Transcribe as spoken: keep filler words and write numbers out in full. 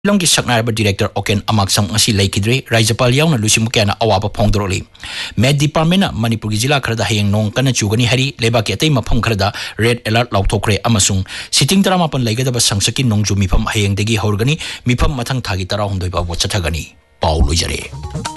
Long ki sakna ba director Oken Amaksang asi laikidre Raijapal yauna lusimu kana awaba phongdroli Med department na Manipur gi jila kharada hayeng nong kana chugani hari leba ki atei mafam kharada red alert lauthokre amasung sitting drama pan laigada ba sangsaki nongju mifam hayeng degi horgani mifam mathang thagi tara hundoi ba wachathagani paulu jare